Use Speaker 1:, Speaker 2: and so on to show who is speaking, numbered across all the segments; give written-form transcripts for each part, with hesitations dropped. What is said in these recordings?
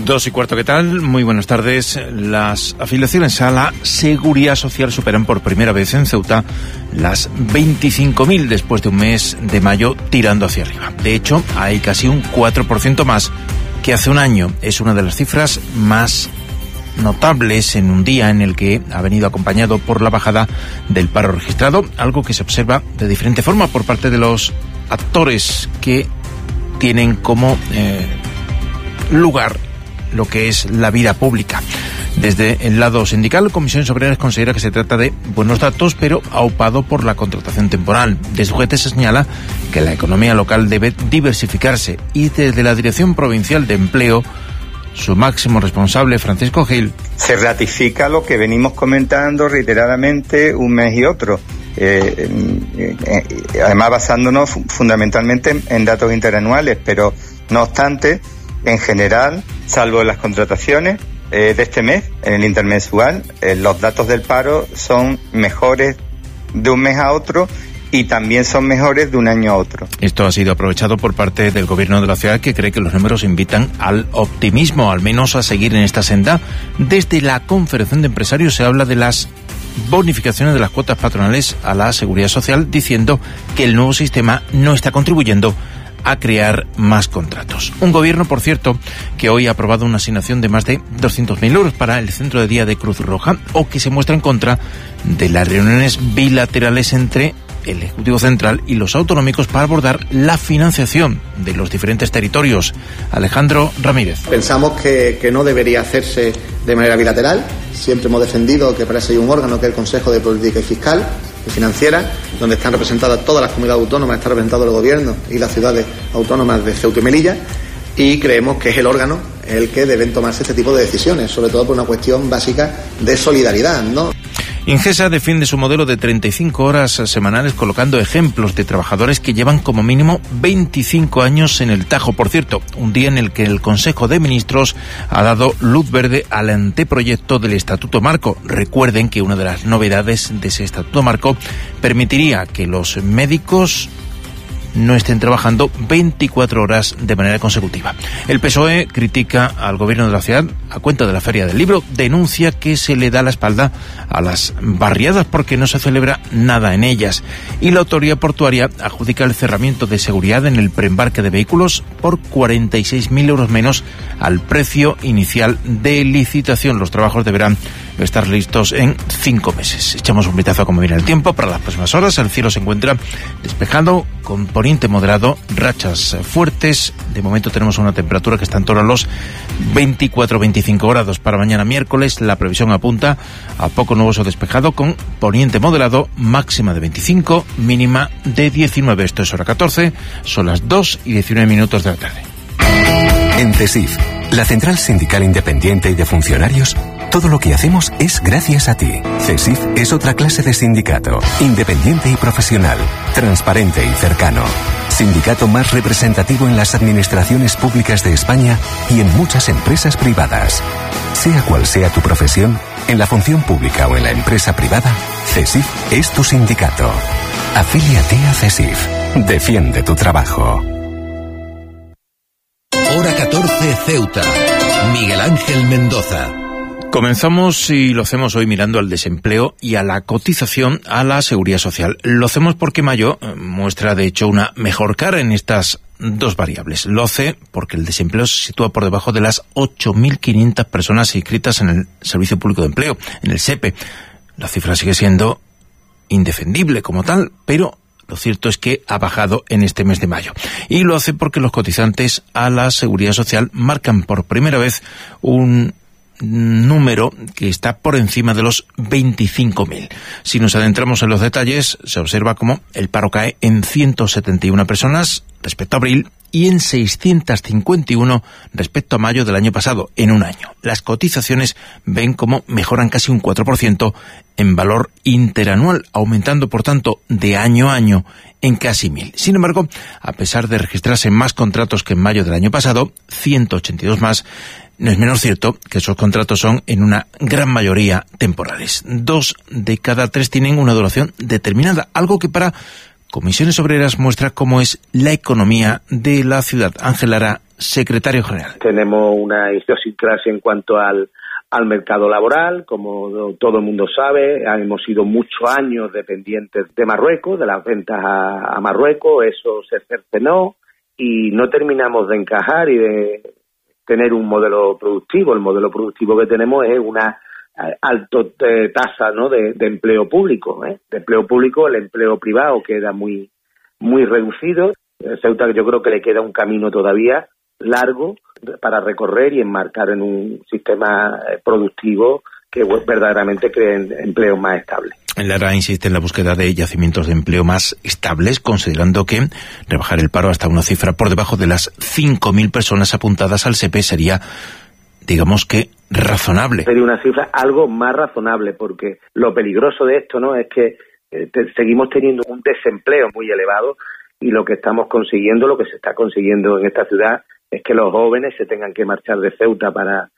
Speaker 1: 2:15, ¿qué tal? Muy buenas tardes. Las afiliaciones a la Seguridad Social superan por primera vez en Ceuta las 25.000 después de un mes de mayo tirando hacia arriba. De hecho, hay casi un 4% más que hace un año. Es una de las cifras más notables en un día en el que ha venido acompañado por la bajada del paro registrado, algo que se observa de diferente forma por parte de los actores que tienen como lugar lo que es la vida pública. Desde el lado sindical, Comisiones Obreras considera que se trata de buenos datos, pero aupado por la contratación temporal. Desde UGT se señala que la economía local debe diversificarse y desde la Dirección Provincial de Empleo, su máximo responsable, Francisco Gil.
Speaker 2: Se ratifica lo que venimos comentando reiteradamente un mes y otro. Además basándonos fundamentalmente en datos interanuales, pero no obstante, en general, salvo las contrataciones de este mes, en el intermensual, los datos del paro son mejores de un mes a otro y también son mejores de un año a otro.
Speaker 1: Esto ha sido aprovechado por parte del gobierno de la ciudad, que cree que los números invitan al optimismo, al menos a seguir en esta senda. Desde la Confederación de Empresarios se habla de las bonificaciones de las cuotas patronales a la Seguridad Social, diciendo que el nuevo sistema no está contribuyendo a crear más contratos. Un gobierno, por cierto, que hoy ha aprobado una asignación de más de 200.000 euros para el centro de día de Cruz Roja, o que se muestra en contra de las reuniones bilaterales entre el Ejecutivo Central y los autonómicos para abordar la financiación de los diferentes territorios. Alejandro Ramírez.
Speaker 3: Pensamos que no debería hacerse de manera bilateral. Siempre hemos defendido que para eso hay un órgano, que es el Consejo de Política Fiscal y Financiera, donde están representadas todas las comunidades autónomas, está representado el gobierno y las ciudades autónomas de Ceuta y Melilla, y creemos que es el órgano el que deben tomarse este tipo de decisiones, sobre todo por una cuestión básica de solidaridad, ¿no?
Speaker 1: Ingesa defiende su modelo de 35 horas semanales, colocando ejemplos de trabajadores que llevan como mínimo 25 años en el Tajo. Por cierto, un día en el que el Consejo de Ministros ha dado luz verde al anteproyecto del Estatuto Marco. Recuerden que una de las novedades de ese Estatuto Marco permitiría que los médicos no estén trabajando 24 horas de manera consecutiva. El PSOE critica al gobierno de la ciudad a cuenta de la Feria del Libro, denuncia que se le da la espalda a las barriadas porque no se celebra nada en ellas, y la autoridad portuaria adjudica el cerramiento de seguridad en el preembarque de vehículos por 46.000 euros menos al precio inicial de licitación. Los trabajos deberán estar listos en 5 meses. Echamos un vistazo a cómo viene el tiempo para las próximas horas. El cielo se encuentra despejado con poniente moderado, rachas fuertes. De momento tenemos una temperatura que está en torno a los 24-25 grados. Para mañana miércoles la previsión apunta a poco nuboso despejado con poniente moderado, máxima de 25, mínima de 19. Esto es hora 14, son las 2:19 de la tarde.
Speaker 4: En CESIF, la Central Sindical Independiente y de Funcionarios, todo lo que hacemos es gracias a ti. CESIF es otra clase de sindicato, independiente y profesional, transparente y cercano. Sindicato más representativo en las administraciones públicas de España y en muchas empresas privadas. Sea cual sea tu profesión, en la función pública o en la empresa privada, CESIF es tu sindicato. Afíliate a CESIF. Defiende tu trabajo.
Speaker 5: Hora 14, Ceuta. Miguel Ángel Mendoza.
Speaker 1: Comenzamos y lo hacemos hoy mirando al desempleo y a la cotización a la Seguridad Social. Lo hacemos porque mayo muestra de hecho una mejor cara en estas dos variables. Lo hace porque el desempleo se sitúa por debajo de las 8.500 personas inscritas en el Servicio Público de Empleo, en el SEPE. La cifra sigue siendo indefendible como tal, pero lo cierto es que ha bajado en este mes de mayo. Y lo hace porque los cotizantes a la Seguridad Social marcan por primera vez un número que está por encima de los 25.000. Si nos adentramos en los detalles, se observa cómo el paro cae en 171 personas respecto a abril y en 651 respecto a mayo del año pasado, en un año. Las cotizaciones ven cómo mejoran casi un 4% en valor interanual, aumentando por tanto de año a año en casi 1.000. Sin embargo, a pesar de registrarse más contratos que en mayo del año pasado, 182 más, no es menos cierto que esos contratos son en una gran mayoría temporales. 2 de cada 3 tienen una duración determinada, algo que para Comisiones Obreras muestra cómo es la economía de la ciudad. Ángel Lara secretario general.
Speaker 6: Tenemos una idiosincrasia en cuanto al mercado laboral, como todo el mundo sabe. Hemos sido muchos años dependientes de Marruecos, de las ventas a Marruecos. Eso se cercenó y no terminamos de encajar y de tener un modelo productivo. El modelo productivo que tenemos es una alta tasa, ¿no?, de empleo público, de empleo público. El empleo privado queda muy reducido. Ceuta, yo creo que le queda un camino todavía largo para recorrer y enmarcar en un sistema productivo que verdaderamente cree empleos más estables.
Speaker 1: Lara insiste en la búsqueda de yacimientos de empleo más estables, considerando que rebajar el paro hasta una cifra por debajo de las 5.000 personas apuntadas al SEPE sería, digamos que, razonable.
Speaker 6: Sería una cifra algo más razonable, porque lo peligroso de esto, ¿no?, es que seguimos teniendo un desempleo muy elevado, y lo que estamos consiguiendo, lo que se está consiguiendo en esta ciudad, es que los jóvenes se tengan que marchar de Ceuta para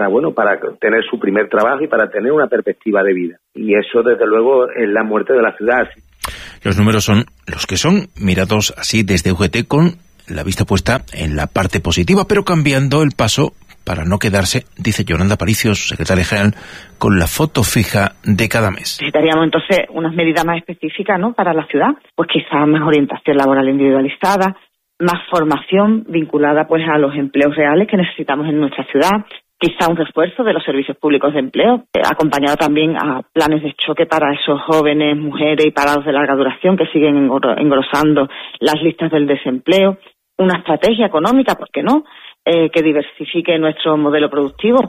Speaker 6: tener su primer trabajo y para tener una perspectiva de vida. Y eso, desde luego, es la muerte de la ciudad.
Speaker 1: Los números son los que son, mirados así desde UGT, con la vista puesta en la parte positiva, pero cambiando el paso para no quedarse, dice Yolanda Aparicio, secretaria general, con la foto fija de cada mes.
Speaker 7: Necesitaríamos entonces unas medidas más específicas, ¿no?, para la ciudad, pues quizás más orientación laboral individualizada, más formación vinculada pues a los empleos reales que necesitamos en nuestra ciudad, quizá un refuerzo de los servicios públicos de empleo, acompañado también a planes de choque para esos jóvenes, mujeres y parados de larga duración que siguen engrosando las listas del desempleo, una estrategia económica, ¿por qué no?, que diversifique nuestro modelo productivo.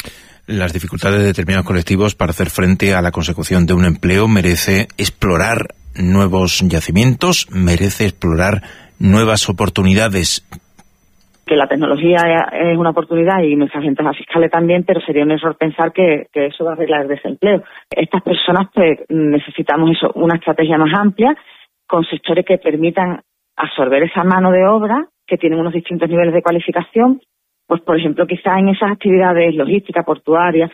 Speaker 1: Las dificultades de determinados colectivos para hacer frente a la consecución de un empleo merece explorar nuevos yacimientos, merece explorar nuevas oportunidades.
Speaker 7: Que la tecnología es una oportunidad y nuestras ventajas fiscales también, pero sería un error pensar que eso va a arreglar el desempleo. Estas personas, pues, necesitamos eso, una estrategia más amplia, con sectores que permitan absorber esa mano de obra, que tienen unos distintos niveles de cualificación, pues por ejemplo quizás en esas actividades logísticas, portuarias,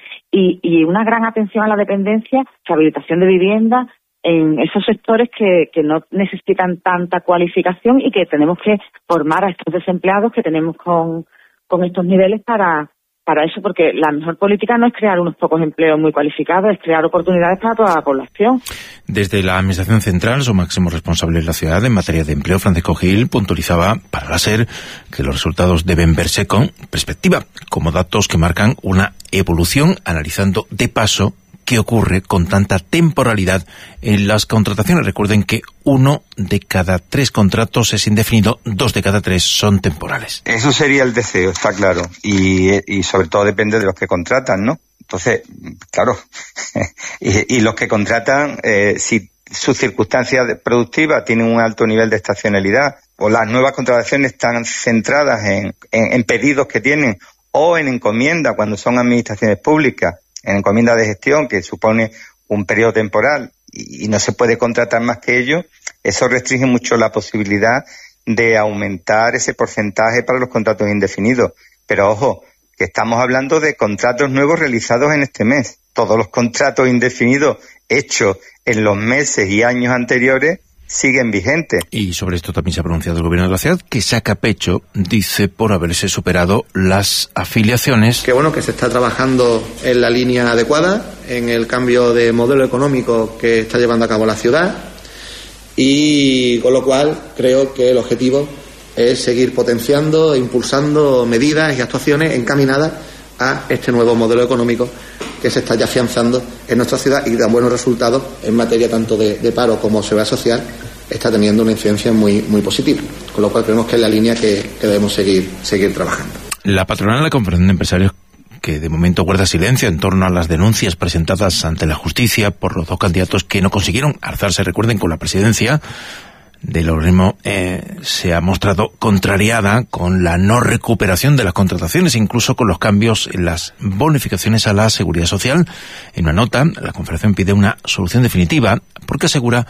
Speaker 7: y una gran atención a la dependencia, rehabilitación de vivienda, en esos sectores que no necesitan tanta cualificación y que tenemos que formar a estos desempleados que tenemos con estos niveles para eso, porque la mejor política no es crear unos pocos empleos muy cualificados, es crear oportunidades para toda la población.
Speaker 1: Desde la Administración Central, su máximo responsable de la ciudad en materia de empleo, Francisco Gil, puntualizaba para la SER que los resultados deben verse con perspectiva, como datos que marcan una evolución, analizando de paso qué ocurre con tanta temporalidad en las contrataciones. Recuerden que 1 de cada 3 contratos es indefinido, 2 de cada 3 son temporales.
Speaker 2: Eso sería el deseo, está claro, y sobre todo depende de los que contratan, ¿no? Entonces, claro, y los que contratan, si sus circunstancias productivas tienen un alto nivel de estacionalidad, o las nuevas contrataciones están centradas en pedidos que tienen, o en encomienda cuando son administraciones públicas, en encomienda de gestión, que supone un periodo temporal y no se puede contratar más que ello, eso restringe mucho la posibilidad de aumentar ese porcentaje para los contratos indefinidos. Pero ojo, que estamos hablando de contratos nuevos realizados en este mes. Todos los contratos indefinidos hechos en los meses y años anteriores siguen vigentes.
Speaker 1: Y sobre esto también se ha pronunciado el Gobierno de la ciudad, que saca pecho, dice, por haberse superado las afiliaciones.
Speaker 3: Qué bueno que se está trabajando en la línea adecuada, en el cambio de modelo económico que está llevando a cabo la ciudad, y con lo cual creo que el objetivo es seguir potenciando e impulsando medidas y actuaciones encaminadas a este nuevo modelo económico que se está ya afianzando en nuestra ciudad y da buenos resultados en materia tanto de paro como seguridad social, está teniendo una incidencia muy positiva, con lo cual creemos que es la línea que debemos seguir trabajando.
Speaker 1: La patronal de la Confederación de Empresarios, que de momento guarda silencio en torno a las denuncias presentadas ante la justicia por los 2 candidatos que no consiguieron alzarse, recuerden, con la presidencia del organismo, se ha mostrado contrariada con la no recuperación de las contrataciones, incluso con los cambios en las bonificaciones a la seguridad social. En una nota, la Confederación pide una solución definitiva porque asegura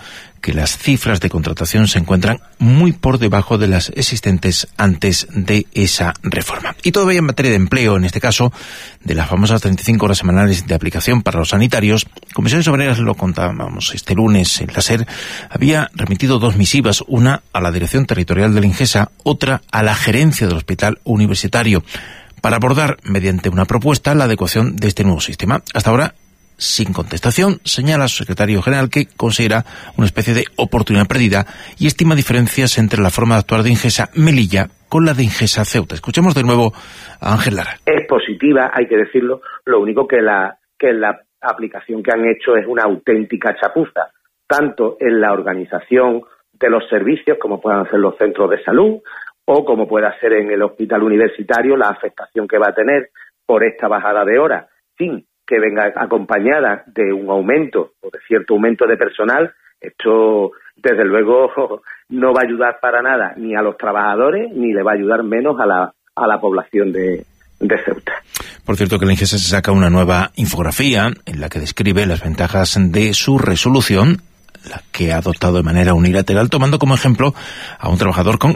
Speaker 1: que las cifras de contratación se encuentran muy por debajo de las existentes antes de esa reforma. Y todavía en materia de empleo, en este caso, de las famosas 35 horas semanales de aplicación para los sanitarios, Comisiones Obreras, lo contábamos este lunes en la SER, había remitido 2 misivas, una a la Dirección Territorial de la Ingesa, otra a la Gerencia del Hospital Universitario, para abordar mediante una propuesta la adecuación de este nuevo sistema. Hasta ahora, sin contestación, señala su secretario general que considera una especie de oportunidad perdida y estima diferencias entre la forma de actuar de Ingesa Melilla con la de Ingesa Ceuta. Escuchemos de nuevo a Ángel Lara.
Speaker 6: Es positiva, hay que decirlo, lo único que la aplicación que han hecho es una auténtica chapuza, tanto en la organización de los servicios, como puedan ser los centros de salud, o como pueda ser en el hospital universitario, la afectación que va a tener por esta bajada de horas, sin que venga acompañada de un aumento o de cierto aumento de personal. Esto, desde luego, no va a ayudar para nada ni a los trabajadores, ni le va a ayudar menos a la población de Ceuta.
Speaker 1: Por cierto, que la Ingesa se saca una nueva infografía en la que describe las ventajas de su resolución, la que ha adoptado de manera unilateral, tomando como ejemplo a un trabajador con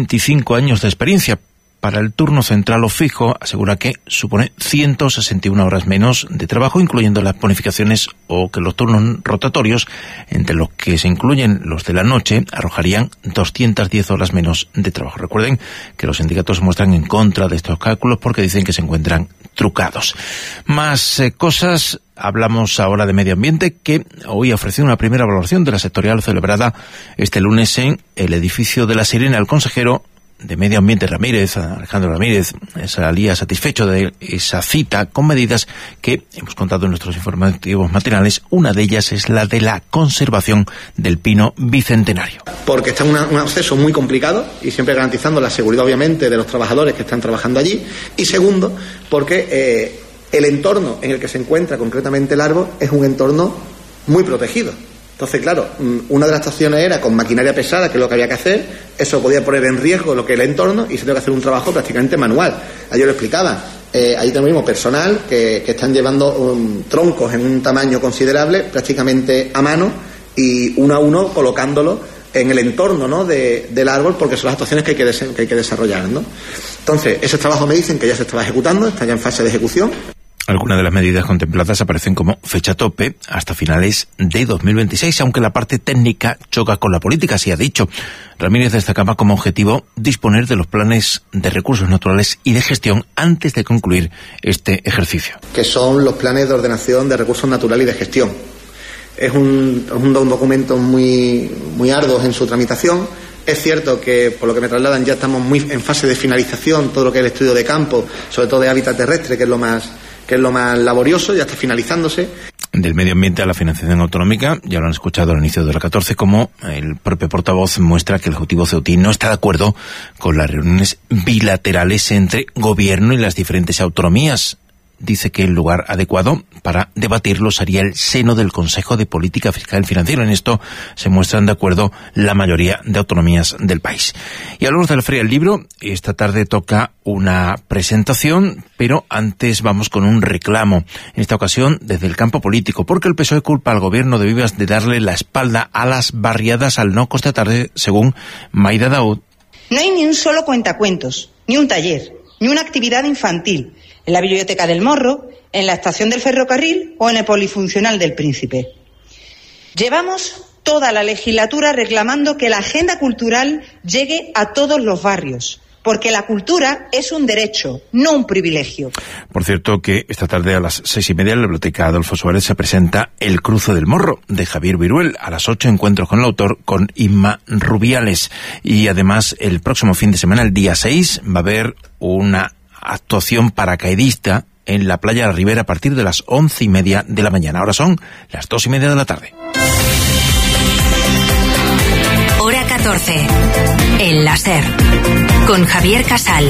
Speaker 1: 25 años de experiencia. Para el turno central o fijo, asegura que supone 161 horas menos de trabajo, incluyendo las bonificaciones, o que los turnos rotatorios, entre los que se incluyen los de la noche, arrojarían 210 horas menos de trabajo. Recuerden que los sindicatos se muestran en contra de estos cálculos porque dicen que se encuentran trucados. Más cosas. Hablamos ahora de medio ambiente, que hoy ha ofrecido una primera valoración de la sectorial celebrada este lunes en el edificio de La Sirena. El consejero de Medio Ambiente Alejandro Ramírez, salía satisfecho de esa cita con medidas que hemos contado en nuestros informativos matinales. Una de ellas es la de la conservación del pino bicentenario.
Speaker 3: Porque está en un acceso muy complicado y siempre garantizando la seguridad, obviamente, de los trabajadores que están trabajando allí. Y segundo, porque el entorno en el que se encuentra concretamente el árbol es un entorno muy protegido. Entonces, claro, una de las actuaciones era con maquinaria pesada, que es lo que había que hacer. Eso podía poner en riesgo lo que es el entorno y se tenía que hacer un trabajo prácticamente manual. Ayer lo explicaba. Allí tenemos personal que están llevando troncos en un tamaño considerable, prácticamente a mano, y uno a uno colocándolo en el entorno, ¿no?, del árbol, porque son las actuaciones que hay que desarrollar, ¿no? Entonces, ese trabajo me dicen que ya se estaba ejecutando, está ya en fase de ejecución.
Speaker 1: Algunas de las medidas contempladas aparecen como fecha tope hasta finales de 2026, aunque la parte técnica choca con la política, así ha dicho. Ramírez destacaba como objetivo disponer de los planes de recursos naturales y de gestión antes de concluir este ejercicio.
Speaker 3: Que son los planes de ordenación de recursos naturales y de gestión. Es un documento muy arduo en su tramitación. Es cierto que, por lo que me trasladan, ya estamos muy en fase de finalización, todo lo que es el estudio de campo, sobre todo de hábitat terrestre, que es lo más laborioso, ya está finalizándose.
Speaker 1: Del medio ambiente a la financiación autonómica, ya lo han escuchado al inicio de la 14, como el propio portavoz muestra que el Ejecutivo ceutí no está de acuerdo con las reuniones bilaterales entre gobierno y las diferentes autonomías. Dice que el lugar adecuado para debatirlo sería el seno del Consejo de Política Fiscal y Financiera. En esto se muestran de acuerdo la mayoría de autonomías del país. Y hablamos de la Feria del Libro. Esta tarde toca una presentación, pero antes vamos con un reclamo. En esta ocasión desde el campo político, porque el PSOE culpa al gobierno de Vives de darle la espalda a las barriadas al no constatarse, según Maida Daud.
Speaker 8: No hay ni un solo cuentacuentos, ni un taller, ni una actividad infantil en la Biblioteca del Morro, en la estación del ferrocarril o en el Polifuncional del Príncipe. Llevamos toda la legislatura reclamando que la agenda cultural llegue a todos los barrios, porque la cultura es un derecho, no un privilegio.
Speaker 1: Por cierto, que esta tarde a las 6:30 en la Biblioteca Adolfo Suárez se presenta El Cruce del Morro, de Javier Viruel. A las 8 encuentros con el autor, con Inma Rubiales. Y además, el próximo fin de semana, el día 6, va a haber una actuación paracaidista en la playa de la Ribera a partir de las 11:30 de la mañana. Ahora son las 2:30 de la tarde.
Speaker 9: Hora 14. El láser. Con Javier Casal.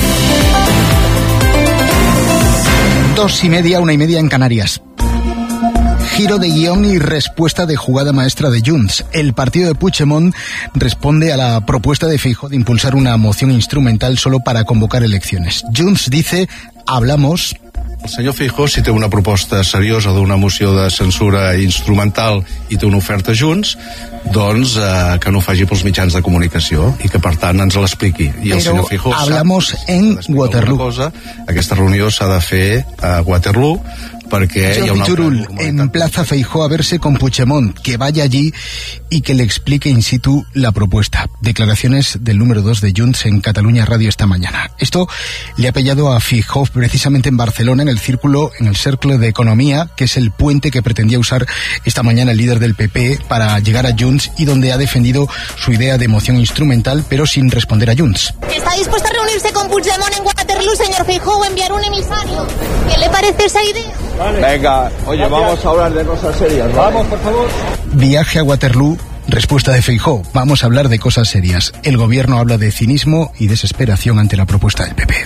Speaker 10: 2:30, 1:30 en Canarias. Giro de guión y respuesta de jugada maestra de Junts. El partido de Puigdemont responde a la propuesta de Feijóo de impulsar una moción instrumental solo para convocar elecciones. Junts dice, hablamos...
Speaker 11: El senyor Feijóo, si té una proposta seriosa d'una moció de censura instrumental i té una oferta Junts, doncs que no ho faci pels mitjans de comunicació i que per tant ens l'expliqui. I el senyor Feijóo
Speaker 10: hablamos en Waterloo.
Speaker 11: Aquesta reunió s'ha de fer a Waterloo porque
Speaker 10: Jordi Turull emplaza a Feijóo a verse con Puigdemont, que vaya allí y que le explique in situ la propuesta. Declaraciones del número 2 de Junts en Catalunya Radio esta mañana. Esto le ha pillado a Feijóo precisamente en Barcelona, en el Cercle de Economía, que es el puente que pretendía usar esta mañana el líder del PP para llegar a Junts y donde ha defendido su idea de moción instrumental, pero sin responder a Junts.
Speaker 12: ¿Está dispuesto a reunirse con Puigdemont en Waterloo, señor Feijóo, o enviar un emisario? ¿Qué le parece esa idea?
Speaker 13: Vale. Venga, oye, gracias. Vamos a hablar de cosas serias, ¿vale? Vamos, por favor.
Speaker 10: Viaje a Waterloo, respuesta de Feijóo. Vamos a hablar de cosas serias. El gobierno habla de cinismo y desesperación ante la propuesta del PP.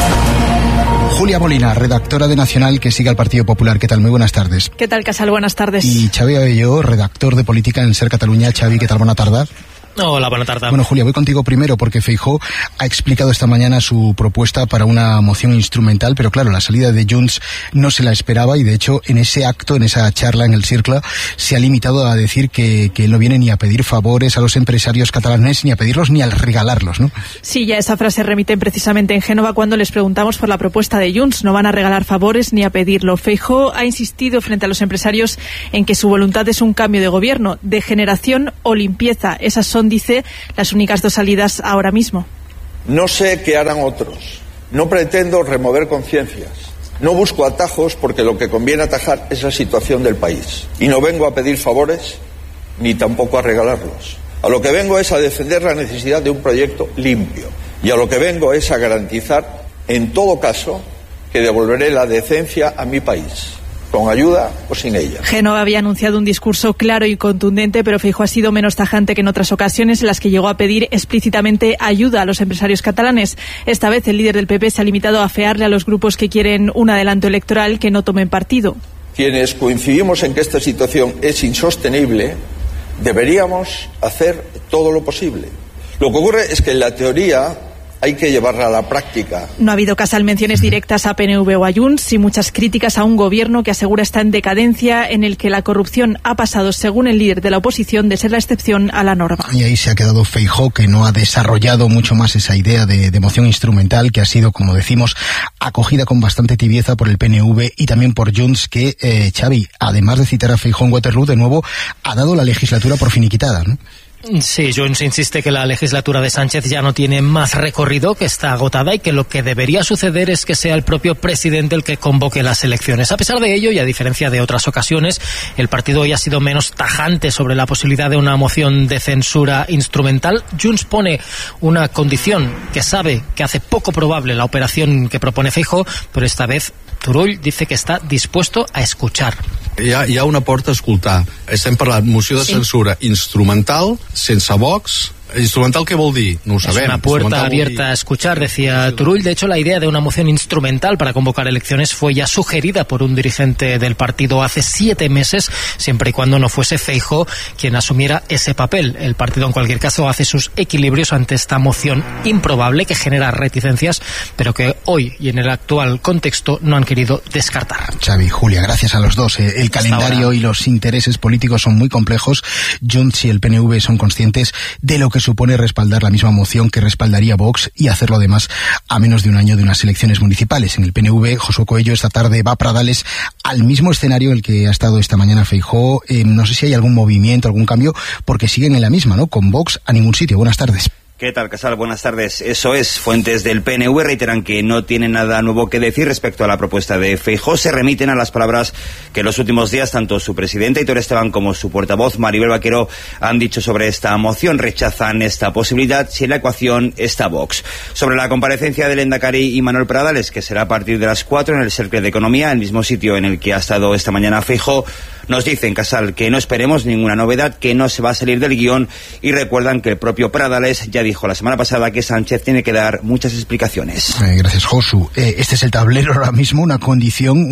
Speaker 10: Julia Molina, redactora de Nacional, que sigue al Partido Popular. ¿Qué tal? Muy buenas tardes.
Speaker 14: ¿Qué tal, Casal? Buenas tardes.
Speaker 10: Y Xavi Abelló, redactor de Política en Ser Catalunya. Xavi, ¿qué tal? Buena tarde.
Speaker 15: Hola, buena tarde.
Speaker 10: Bueno, Julia, voy contigo primero porque Feijóo ha explicado esta mañana su propuesta para una moción instrumental, pero claro, la salida de Junts no se la esperaba y de hecho en ese acto, en esa charla en el Cercle, se ha limitado a decir que él no viene ni a pedir favores a los empresarios catalanes, ni a pedirlos ni a regalarlos, ¿no?
Speaker 14: Sí, ya esa frase remiten precisamente en Génova cuando les preguntamos por la propuesta de Junts. No van a regalar favores ni a pedirlo. Feijóo ha insistido frente a los empresarios en que su voluntad es un cambio de gobierno, de generación o limpieza. Esas son, dice, las únicas dos salidas ahora mismo.
Speaker 13: No sé qué harán otros. No pretendo remover conciencias. No busco atajos porque lo que conviene atajar es la situación del país. Y no vengo a pedir favores ni tampoco a regalarlos. A lo que vengo es a defender la necesidad de un proyecto limpio. Y a lo que vengo es a garantizar, en todo caso, que devolveré la decencia a mi país. Con ayuda o sin ella.
Speaker 14: Génova había anunciado un discurso claro y contundente, pero Feijóo ha sido menos tajante que en otras ocasiones en las que llegó a pedir explícitamente ayuda a los empresarios catalanes. Esta vez el líder del PP se ha limitado a afearle a los grupos que quieren un adelanto electoral que no tomen partido.
Speaker 13: Quienes coincidimos en que esta situación es insostenible, deberíamos hacer todo lo posible. Lo que ocurre es que en la teoría hay que llevarla a la práctica.
Speaker 14: No ha habido, Casal, menciones directas a PNV o a Junts y muchas críticas a un gobierno que asegura está en decadencia, en el que la corrupción ha pasado, según el líder de la oposición, de ser la excepción a la norma.
Speaker 10: Y ahí se ha quedado Feijóo, que no ha desarrollado mucho más esa idea de moción instrumental, que ha sido, como decimos, acogida con bastante tibieza por el PNV y también por Junts, que, Xavi, además de citar a Feijóo en Waterloo, de nuevo, ha dado la legislatura por finiquitada, ¿no?
Speaker 15: Sí, Junts insiste que la legislatura de Sánchez ya no tiene más recorrido, que está agotada y que lo que debería suceder es que sea el propio presidente el que convoque las elecciones. A pesar de ello, y a diferencia de otras ocasiones, el partido hoy ha sido menos tajante sobre la posibilidad de una moción de censura instrumental. Junts pone una condición que sabe que hace poco probable la operación que propone Feijóo, pero esta vez Turull dice que està dispuesto a escuchar.
Speaker 11: Hi ha una porta a escoltar. Estem parlant moció de censura instrumental, sense Vox. ¿Instrumental qué vol dir? No ho sabem.
Speaker 15: Es una puerta abierta a escuchar, decía Turull. De hecho, la idea de una moción instrumental para convocar elecciones fue ya sugerida por un dirigente del partido hace 7 meses, siempre y cuando no fuese Feijóo quien asumiera ese papel. El partido, en cualquier caso, hace sus equilibrios ante esta moción improbable que genera reticencias, pero que hoy y en el actual contexto no han querido descartar.
Speaker 10: Xavi, Julia, gracias a los dos. El calendario y los intereses políticos son muy complejos. Junts y el PNV son conscientes de lo que supone respaldar la misma moción que respaldaría Vox y hacerlo además a menos de un año de unas elecciones municipales. En el PNV, Josué Coello esta tarde va a Pradales al mismo escenario en el que ha estado esta mañana Feijóo. No sé si hay algún movimiento, algún cambio, porque siguen en la misma, ¿no? Con Vox a ningún sitio. Buenas tardes.
Speaker 16: ¿Qué tal, Casal? Buenas tardes. Eso es, fuentes del PNV reiteran que no tienen nada nuevo que decir respecto a la propuesta de Feijóo. Se remiten a las palabras que en los últimos días tanto su presidente Aitor Esteban como su portavoz Maribel Vaquero han dicho sobre esta moción. Rechazan esta posibilidad si en la ecuación está Vox. Sobre la comparecencia del Endacari y Manuel Pradales, que será a partir de las 4 en el Cercle de Economía, el mismo sitio en el que ha estado esta mañana Feijóo, nos dicen, Casal, que no esperemos ninguna novedad, que no se va a salir del guión, y recuerdan que el propio Pradales ya dijo la semana pasada que Sánchez tiene que dar muchas explicaciones.
Speaker 10: Gracias, Josu. Este es el tablero ahora mismo, una condición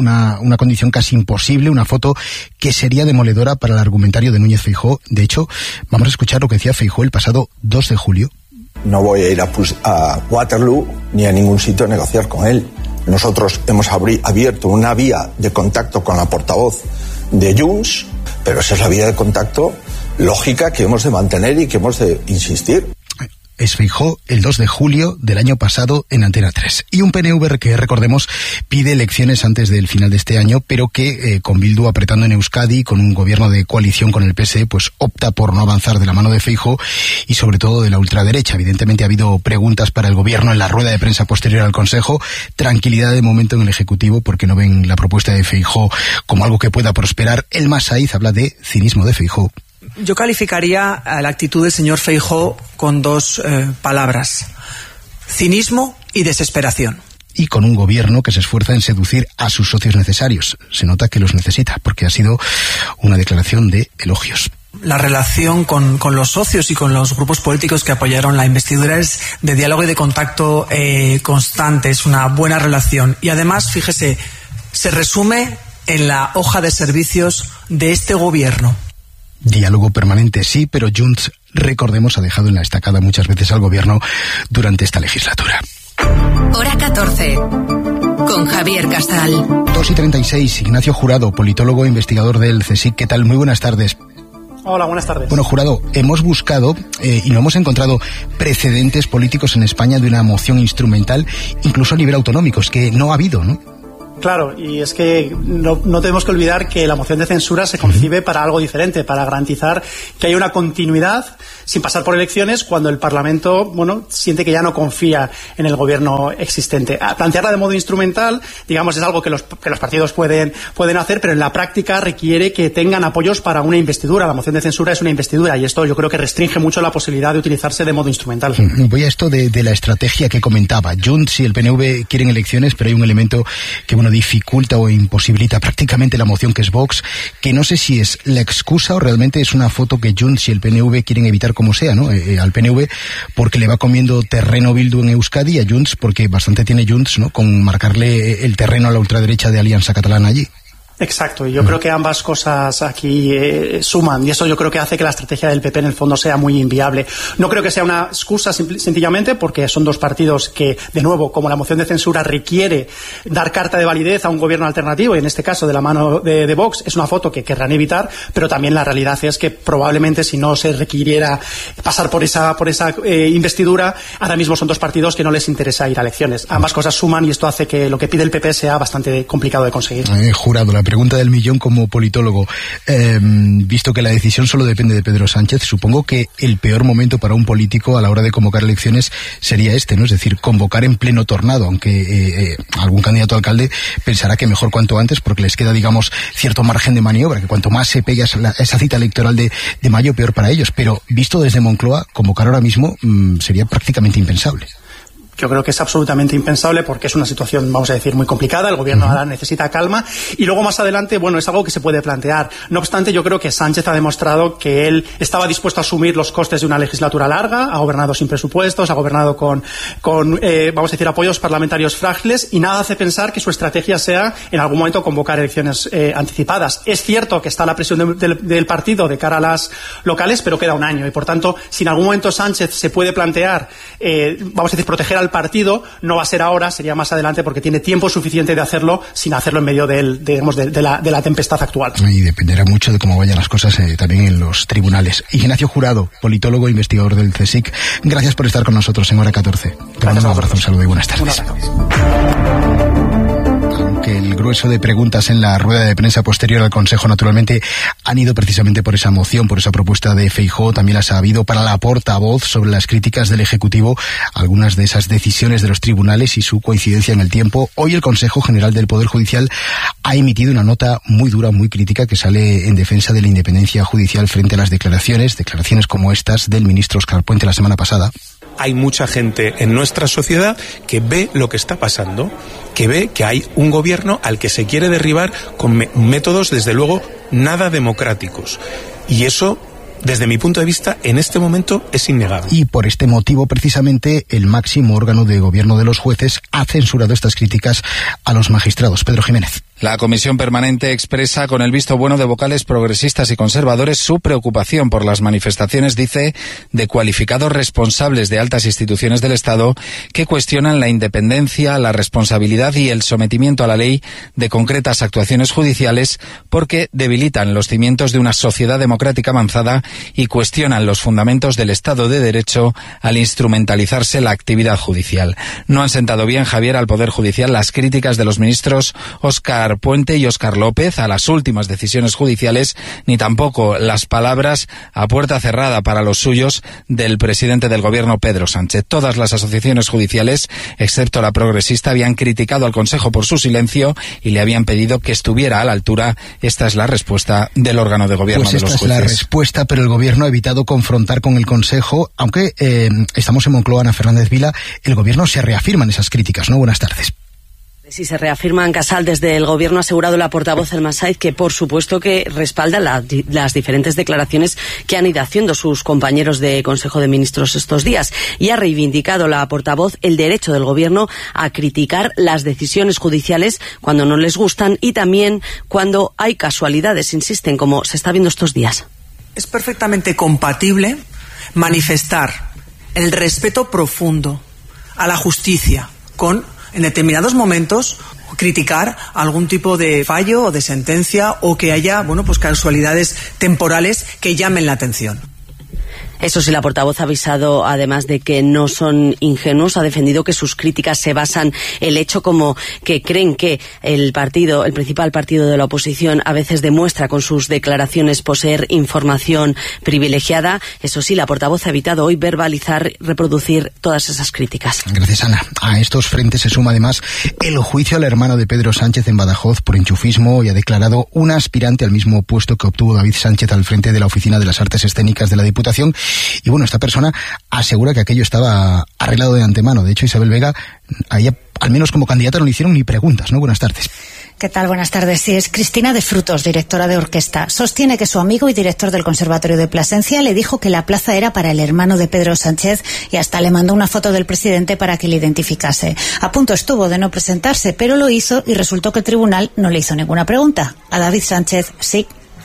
Speaker 10: casi imposible, una foto que sería demoledora para el argumentario de Núñez Feijóo. De hecho, vamos a escuchar lo que decía Feijóo el pasado 2 de julio.
Speaker 17: No voy a ir a Waterloo ni a ningún sitio a negociar con él. Nosotros hemos abierto una vía de contacto con la portavoz de Junts, pero esa es la vía de contacto lógica que hemos de mantener y que hemos de insistir.
Speaker 10: Es Feijóo el 2 de julio del año pasado en Antena 3. Y un PNV que, recordemos, pide elecciones antes del final de este año, pero que con Bildu apretando en Euskadi, con un gobierno de coalición con el PSE, pues opta por no avanzar de la mano de Feijóo y sobre todo de la ultraderecha. Evidentemente ha habido preguntas para el gobierno en la rueda de prensa posterior al Consejo. Tranquilidad de momento en el Ejecutivo porque no ven la propuesta de Feijóo como algo que pueda prosperar. El Masaiz habla de cinismo de Feijóo.
Speaker 18: Yo calificaría la actitud del señor Feijóo con dos palabras: cinismo y desesperación.
Speaker 10: Y con un gobierno que se esfuerza en seducir a sus socios necesarios. Se nota que los necesita, porque ha sido una declaración de elogios.
Speaker 18: La relación con los socios y con los grupos políticos que apoyaron la investidura es de diálogo y de contacto constante, es una buena relación. Y además, fíjese, se resume en la hoja de servicios de este gobierno.
Speaker 10: Diálogo permanente sí, pero Junts, recordemos, ha dejado en la estacada muchas veces al gobierno durante esta legislatura.
Speaker 9: Hora 14, con Javier Casal.
Speaker 10: 2:36, Ignacio Jurado, politólogo e investigador del CSIC. ¿Qué tal? Muy buenas tardes.
Speaker 19: Hola, buenas tardes.
Speaker 10: Bueno, Jurado, hemos buscado y no hemos encontrado precedentes políticos en España de una moción instrumental, incluso a nivel autonómico. Es que no ha habido, ¿no?
Speaker 19: Claro, y es que no tenemos que olvidar que la moción de censura se concibe para algo diferente, para garantizar que hay una continuidad sin pasar por elecciones cuando el Parlamento, siente que ya no confía en el gobierno existente. Plantearla de modo instrumental, digamos, es algo que los partidos pueden hacer, pero en la práctica requiere que tengan apoyos para una investidura. La moción de censura es una investidura y esto yo creo que restringe mucho la posibilidad de utilizarse de modo instrumental.
Speaker 10: Voy a esto de la estrategia que comentaba. Junts y el PNV quieren elecciones, pero hay un elemento que dificulta o imposibilita prácticamente la moción, que es Vox, que no sé si es la excusa o realmente es una foto que Junts y el PNV quieren evitar como sea, ¿no? Al PNV porque le va comiendo terreno Bildu en Euskadi y a Junts porque bastante tiene Junts, ¿no?, con marcarle el terreno a la ultraderecha de Alianza Catalana allí.
Speaker 19: Exacto, y yo creo que ambas cosas aquí suman, y eso yo creo que hace que la estrategia del PP en el fondo sea muy inviable. No creo que sea una excusa sencillamente porque son dos partidos que, de nuevo, como la moción de censura requiere dar carta de validez a un gobierno alternativo, y en este caso de la mano de Vox, es una foto que querrán evitar, pero también la realidad es que probablemente si no se requiriera pasar por esa investidura, ahora mismo son dos partidos que no les interesa ir a elecciones. Ambas cosas suman y esto hace que lo que pide el PP sea bastante complicado de conseguir.
Speaker 10: Jurado, la pregunta del millón como politólogo. Visto que la decisión solo depende de Pedro Sánchez, supongo que el peor momento para un político a la hora de convocar elecciones sería este, ¿no? Es decir, convocar en pleno tornado, aunque algún candidato a alcalde pensará que mejor cuanto antes, porque les queda, digamos, cierto margen de maniobra, que cuanto más se pegue esa cita electoral de mayo, peor para ellos. Pero visto desde Moncloa, convocar ahora mismo sería prácticamente impensable.
Speaker 19: Yo creo que es absolutamente impensable porque es una situación, vamos a decir, muy complicada. El gobierno ahora necesita calma y luego más adelante, es algo que se puede plantear. No obstante, yo creo que Sánchez ha demostrado que él estaba dispuesto a asumir los costes de una legislatura larga, ha gobernado sin presupuestos, ha gobernado con vamos a decir, apoyos parlamentarios frágiles, y nada hace pensar que su estrategia sea en algún momento convocar elecciones anticipadas. Es cierto que está la presión del partido de cara a las locales, pero queda un año y por tanto, si en algún momento Sánchez se puede plantear, vamos a decir, proteger al partido, no va a ser ahora, sería más adelante, porque tiene tiempo suficiente de hacerlo sin hacerlo en medio de la tempestad actual.
Speaker 10: Y dependerá mucho de cómo vayan las cosas también en los tribunales. Ignacio Jurado, politólogo e investigador del CSIC, gracias por estar con nosotros en Hora 14. Te mando un abrazo, un saludo y buenas tardes. Aunque el grueso de preguntas en la rueda de prensa posterior al Consejo naturalmente han ido precisamente por esa moción, por esa propuesta de Feijóo, también las ha habido para la portavoz sobre las críticas del Ejecutivo, algunas de esas decisiones de los tribunales y su coincidencia en el tiempo. Hoy el Consejo General del Poder Judicial ha emitido una nota muy dura, muy crítica, que sale en defensa de la independencia judicial frente a las declaraciones como estas del ministro Óscar Puente la semana pasada.
Speaker 20: Hay mucha gente en nuestra sociedad que ve lo que está pasando, que ve que hay un gobierno al que se quiere derribar con métodos, desde luego, nada democráticos. Y eso, desde mi punto de vista, en este momento es innegable.
Speaker 10: Y por este motivo, precisamente, el máximo órgano de gobierno de los jueces ha censurado estas críticas a los magistrados. Pedro Jiménez.
Speaker 21: La Comisión Permanente expresa con el visto bueno de vocales progresistas y conservadores su preocupación por las manifestaciones, dice, de cualificados responsables de altas instituciones del Estado que cuestionan la independencia, la responsabilidad y el sometimiento a la ley de concretas actuaciones judiciales porque debilitan los cimientos de una sociedad democrática avanzada y cuestionan los fundamentos del Estado de Derecho al instrumentalizarse la actividad judicial. No han sentado bien, Javier, al Poder Judicial las críticas de los ministros Óscar Puente y Óscar López a las últimas decisiones judiciales, ni tampoco las palabras a puerta cerrada para los suyos del presidente del Gobierno, Pedro Sánchez. Todas las asociaciones judiciales, excepto la progresista, habían criticado al Consejo por su silencio y le habían pedido que estuviera a la altura. Esta es la respuesta del órgano de gobierno de los jueces.
Speaker 10: Esta es la respuesta, pero el Gobierno ha evitado confrontar con el Consejo, aunque estamos en Moncloa, Ana Fernández Vila, el Gobierno se reafirma en esas críticas, ¿no? Buenas tardes.
Speaker 22: Sí, se reafirma en Casal. Desde el Gobierno ha asegurado la portavoz Elma Saiz que, por supuesto, que respalda las diferentes declaraciones que han ido haciendo sus compañeros de Consejo de Ministros estos días. Y ha reivindicado la portavoz el derecho del Gobierno a criticar las decisiones judiciales cuando no les gustan y también cuando hay casualidades, insisten, como se está viendo estos días.
Speaker 18: Es perfectamente compatible manifestar el respeto profundo a la justicia con, en determinados momentos, criticar algún tipo de fallo o de sentencia o que haya, casualidades temporales que llamen la atención.
Speaker 22: Eso sí, la portavoz ha avisado, además de que no son ingenuos, ha defendido que sus críticas se basan en el hecho como que creen que el principal partido de la oposición a veces demuestra con sus declaraciones poseer información privilegiada. Eso sí, la portavoz ha evitado hoy verbalizar, reproducir todas esas críticas.
Speaker 10: Gracias, Ana. A estos frentes se suma además el juicio al hermano de Pedro Sánchez en Badajoz por enchufismo y ha declarado un aspirante al mismo puesto que obtuvo David Sánchez al frente de la Oficina de las Artes Escénicas de la Diputación. Y esta persona asegura que aquello estaba arreglado de antemano. De hecho, Isabel Vega, a ella, al menos como candidata, no le hicieron ni preguntas, ¿no? Buenas tardes.
Speaker 23: ¿Qué tal? Buenas tardes. Sí, es Cristina de Frutos, directora de orquesta. Sostiene que su amigo y director del Conservatorio de Plasencia le dijo que la plaza era para el hermano de Pedro Sánchez y hasta le mandó una foto del presidente para que le identificase. A punto estuvo de no presentarse, pero lo hizo y resultó que el tribunal no le hizo ninguna pregunta. A David Sánchez, sí.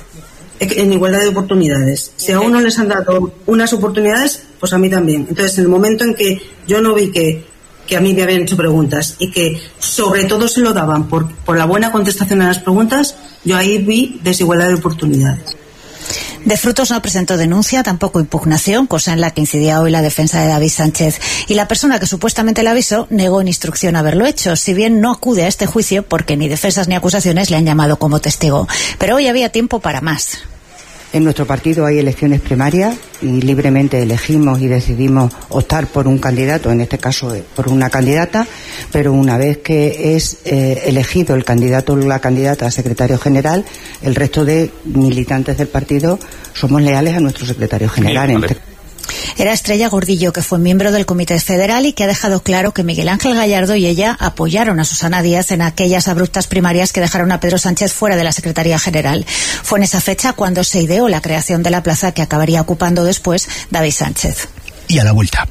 Speaker 24: En igualdad de oportunidades. Si a uno les han dado unas oportunidades, pues a mí también. Entonces, en el momento en que yo no vi que a mí me habían hecho preguntas y que sobre todo se lo daban por la buena contestación a las preguntas, yo ahí vi desigualdad de oportunidades.
Speaker 23: De Frutos no presentó denuncia, tampoco impugnación, cosa en la que incidía hoy la defensa de David Sánchez. Y la persona que supuestamente le avisó negó en instrucción haberlo hecho, si bien no acude a este juicio porque ni defensas ni acusaciones le han llamado como testigo. Pero hoy había tiempo para más.
Speaker 25: En nuestro partido hay elecciones primarias y libremente elegimos y decidimos optar por un candidato, en este caso por una candidata, pero una vez que es elegido el candidato o la candidata a secretario general, el resto de militantes del partido somos leales a nuestro secretario general. Sí, vale.
Speaker 23: Era Estrella Gordillo, que fue miembro del Comité Federal y que ha dejado claro que Miguel Ángel Gallardo y ella apoyaron a Susana Díaz en aquellas abruptas primarias que dejaron a Pedro Sánchez fuera de la Secretaría General. Fue en esa fecha cuando se ideó la creación de la plaza que acabaría ocupando después David Sánchez.
Speaker 10: Y a la vuelta.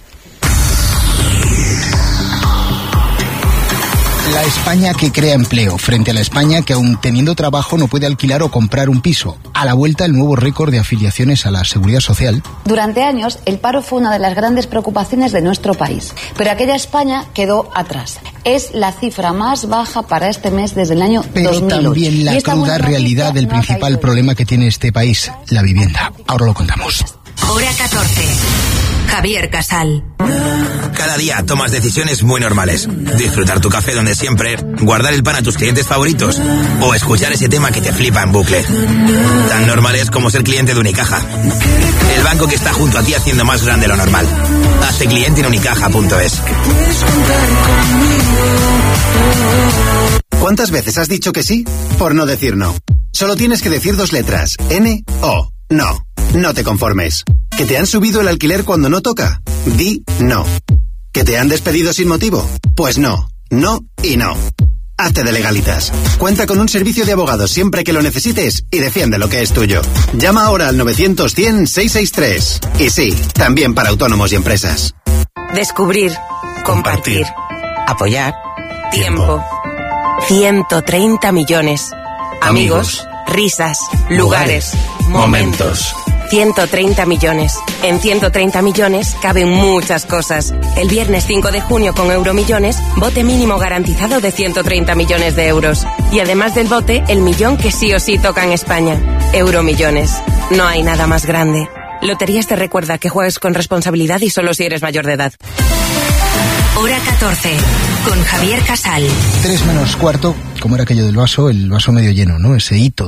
Speaker 10: La España que crea empleo frente a la España que, aun teniendo trabajo, no puede alquilar o comprar un piso. A la vuelta, el nuevo récord de afiliaciones a la Seguridad Social.
Speaker 26: Durante años, el paro fue una de las grandes preocupaciones de nuestro país, pero aquella España quedó atrás. Es la cifra más baja para este mes desde el año 2008.
Speaker 10: Pero también la cruda realidad del principal problema que tiene este país, la vivienda. Ahora lo contamos.
Speaker 9: Hora 14. Javier Casal.
Speaker 27: Cada día tomas decisiones muy normales. Disfrutar tu café donde siempre, guardar el pan a tus clientes favoritos o escuchar ese tema que te flipa en bucle. Tan normales como ser cliente de Unicaja. El banco que está junto a ti haciendo más grande lo normal. Hazte cliente en unicaja.es.
Speaker 28: ¿Cuántas veces has dicho que sí por no decir no? Solo tienes que decir 2 letras. N-O. No. No te conformes. ¿Que te han subido el alquiler cuando no toca? Di no. ¿Que te han despedido sin motivo? Pues no. No y no. Hazte de Legalitas. Cuenta con un servicio de abogados siempre que lo necesites y defiende lo que es tuyo. Llama ahora al 900-100-663. Y sí, también para autónomos y empresas.
Speaker 22: Descubrir. Compartir. Apoyar. Tiempo.
Speaker 1: 130 millones. Amigos, risas, lugares, momentos. 130 millones. En 130 millones caben muchas cosas. El viernes 5 de junio con Euromillones, bote mínimo garantizado de 130 millones de euros. Y además del bote, el millón que sí o sí toca en España. Euromillones. No hay nada más grande. Loterías te recuerda que juegues con responsabilidad y solo si eres mayor de edad.
Speaker 9: Hora 14, con Javier Casal.
Speaker 10: 3 menos cuarto, ¿cómo era aquello del vaso? El vaso medio lleno, ¿no? Ese hito,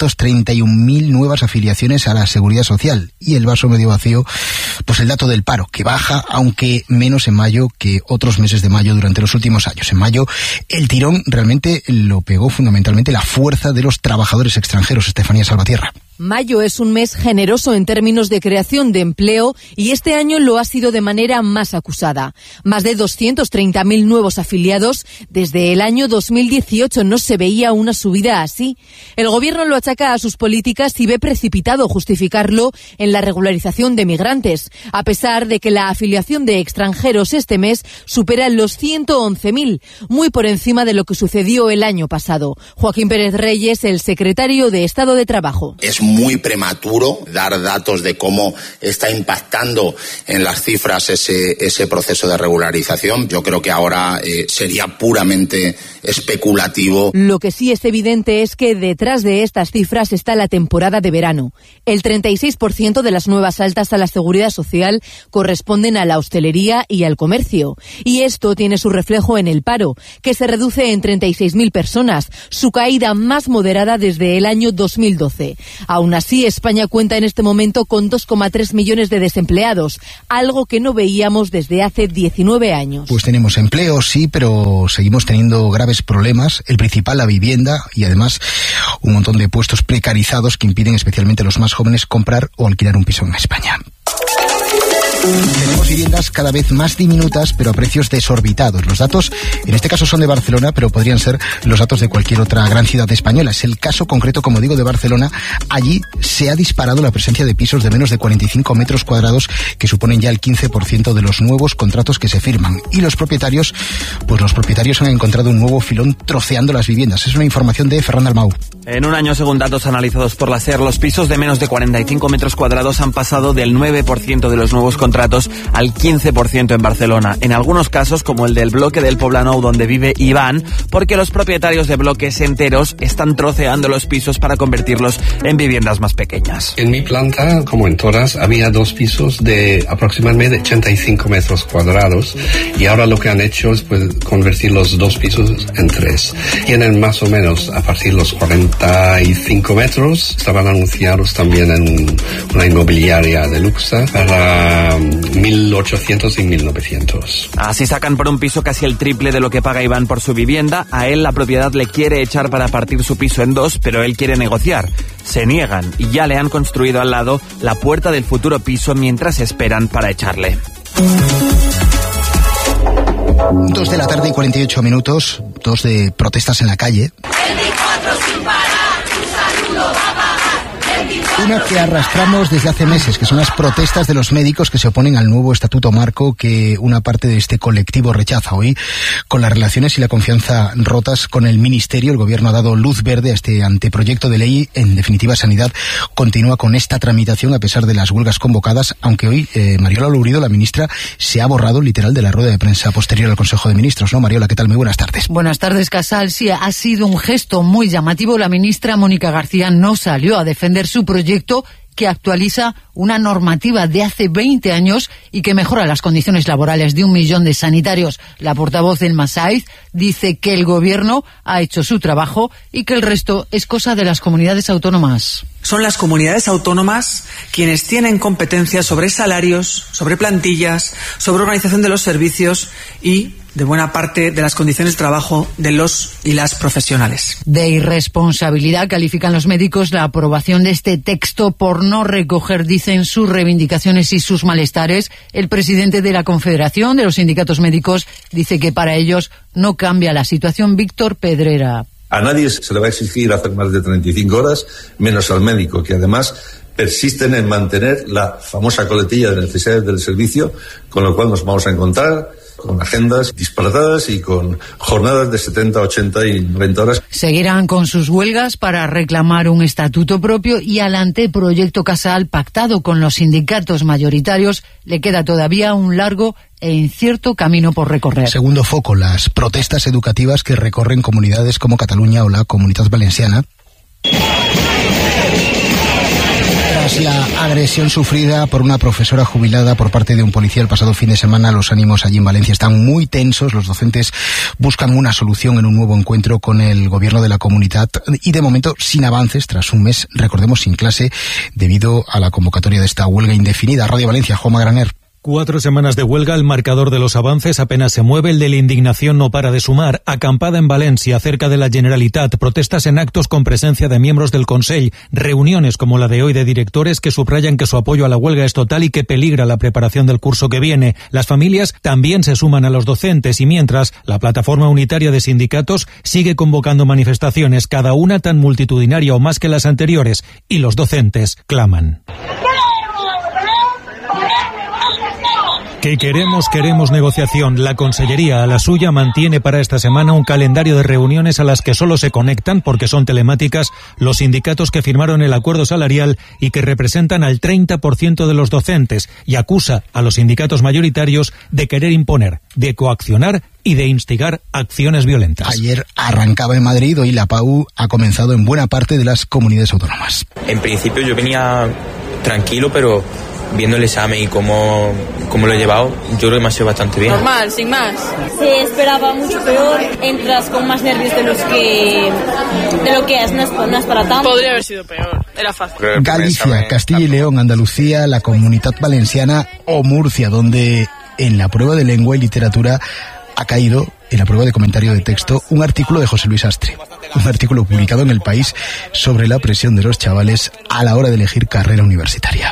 Speaker 10: 231.000 nuevas afiliaciones a la Seguridad Social. Y el vaso medio vacío, pues el dato del paro, que baja, aunque menos en mayo que otros meses de mayo durante los últimos años. En mayo, el tirón realmente lo pegó fundamentalmente la fuerza de los trabajadores extranjeros. Estefanía Salvatierra.
Speaker 2: Mayo es un mes generoso en términos de creación de empleo y este año lo ha sido de manera más acusada. Más de 230.000 nuevos afiliados. Desde el año 2018 no se veía una subida así. El gobierno lo achaca a sus políticas y ve precipitado justificarlo en la regularización de migrantes, a pesar de que la afiliación de extranjeros este mes supera los 111.000, muy por encima de lo que sucedió el año pasado. Joaquín Pérez Reyes, el secretario de Estado de Trabajo.
Speaker 3: Es muy prematuro dar datos de cómo está impactando en las cifras ese proceso de regularización. Yo creo que ahora sería puramente especulativo.
Speaker 2: Lo que sí es evidente es que detrás de estas cifras está la temporada de verano. El 36% de las nuevas altas a la Seguridad Social corresponden a la hostelería y al comercio. Y esto tiene su reflejo en el paro, que se reduce en 36.000 personas, su caída más moderada desde el año 2012. Aún así, España cuenta en este momento con 2,3 millones de desempleados, algo que no veíamos desde hace 19 años.
Speaker 10: Pues tenemos empleo, sí, pero seguimos teniendo graves problemas. El principal, la vivienda, y además un montón de puestos precarizados que impiden especialmente a los más jóvenes comprar o alquilar un piso en España. Tenemos viviendas cada vez más diminutas, pero a precios desorbitados. Los datos, en este caso, son de Barcelona, pero podrían ser los datos de cualquier otra gran ciudad española. Es el caso concreto, como digo, de Barcelona. Allí se ha disparado la presencia de pisos de menos de 45 metros cuadrados, que suponen ya el 15% de los nuevos contratos que se firman. Y los propietarios han encontrado un nuevo filón troceando las viviendas. Es una información de Ferran Dalmau.
Speaker 4: En un año, según datos analizados por la SER, los pisos de menos de 45 metros cuadrados han pasado del 9% de los nuevos contratos al 15% en Barcelona. En algunos casos, como el del bloque del Poblenou donde vive Iván, porque los propietarios de bloques enteros están troceando los pisos para convertirlos en viviendas más pequeñas.
Speaker 5: En mi planta, como en todas, había 2 pisos de aproximadamente 85 metros cuadrados y ahora lo que han hecho es convertir los 2 pisos en 3. Tienen más o menos a partir de los 45 metros. Estaban anunciados también en una inmobiliaria de Luxa para 1.800 y 1.900.
Speaker 4: Así sacan por un piso casi el triple de lo que paga Iván por su vivienda. A él la propiedad le quiere echar para partir su piso en 2, pero él quiere negociar. Se niegan y ya le han construido al lado la puerta del futuro piso mientras esperan para echarle.
Speaker 10: 2 de la tarde y 48 minutos, 2 de protestas en la calle.
Speaker 6: 24 sin parar, tu saludo va a pagar.
Speaker 10: Una que arrastramos desde hace meses, que son las protestas de los médicos que se oponen al nuevo estatuto marco que una parte de este colectivo rechaza. Hoy, con las relaciones y la confianza rotas con el Ministerio, el Gobierno ha dado luz verde a este anteproyecto de ley. En definitiva, Sanidad continúa con esta tramitación a pesar de las huelgas convocadas, aunque hoy Mariola Lourido, la ministra, se ha borrado literal de la rueda de prensa posterior al Consejo de Ministros, ¿no? Mariola, ¿qué tal? Muy buenas tardes.
Speaker 7: Buenas tardes, Casal. Sí, ha sido un gesto muy llamativo. La ministra Mónica García no salió a defender su proyecto que actualiza una normativa de hace 20 años y que mejora las condiciones laborales de 1 millón de sanitarios. La portavoz del Masaiz dice que el Gobierno ha hecho su trabajo y que el resto es cosa de las comunidades autónomas.
Speaker 18: Son las comunidades autónomas quienes tienen competencias sobre salarios, sobre plantillas, sobre organización de los servicios y de buena parte de las condiciones de trabajo de los y las profesionales.
Speaker 7: De irresponsabilidad califican los médicos la aprobación de este texto por no recoger, dicen, sus reivindicaciones y sus malestares. El presidente de la Confederación de los Sindicatos Médicos dice que para ellos no cambia la situación. Víctor Pedrera.
Speaker 8: A nadie se le va a exigir hacer más de 35 horas, menos al médico, que además persisten en mantener la famosa coletilla de necesidades del servicio, con lo cual nos vamos a encontrar con agendas disparatadas y con jornadas de 70, 80 y 90 horas.
Speaker 7: Seguirán con sus huelgas para reclamar un estatuto propio y al anteproyecto Casal pactado con los sindicatos mayoritarios le queda todavía un largo e incierto camino por recorrer.
Speaker 10: Segundo foco, las protestas educativas que recorren comunidades como Cataluña o la Comunitat Valenciana. Tras la agresión sufrida por una profesora jubilada por parte de un policía el pasado fin de semana, los ánimos allí en Valencia están muy tensos. Los docentes buscan una solución en un nuevo encuentro con el gobierno de la comunidad y de momento sin avances tras un mes, recordemos, sin clase debido a la convocatoria de esta huelga indefinida. Radio Valencia, Juanma Graner.
Speaker 11: 4 semanas de huelga, el marcador de los avances apenas se mueve, el de la indignación no para de sumar. Acampada en Valencia, cerca de la Generalitat, protestas en actos con presencia de miembros del Consell, reuniones como la de hoy de directores que subrayan que su apoyo a la huelga es total y que peligra la preparación del curso que viene. Las familias también se suman a los docentes y mientras, la plataforma unitaria de sindicatos sigue convocando manifestaciones, cada una tan multitudinaria o más que las anteriores, y los docentes claman. Que queremos negociación. La Consellería, a la suya, mantiene para esta semana un calendario de reuniones a las que solo se conectan, porque son telemáticas, los sindicatos que firmaron el acuerdo salarial y que representan al 30% de los docentes, y acusa a los sindicatos mayoritarios de querer imponer, de coaccionar y de instigar acciones violentas.
Speaker 10: Ayer arrancaba en Madrid, hoy la PAU ha comenzado en buena parte de las comunidades autónomas.
Speaker 12: En principio yo venía tranquilo, pero viendo el examen y cómo lo he llevado, yo creo que me ha sido bastante bien.
Speaker 13: Normal, sin más. Se esperaba mucho peor, entras con más nervios de lo que es, no es para tanto. Podría haber sido peor, era fácil.
Speaker 10: Galicia, Castilla y León, Andalucía, la Comunitat Valenciana o Murcia, donde en la prueba de lengua y literatura ha caído, en la prueba de comentario de texto, un artículo de José Luis Astre. Un artículo publicado en El País sobre la presión de los chavales a la hora de elegir carrera universitaria.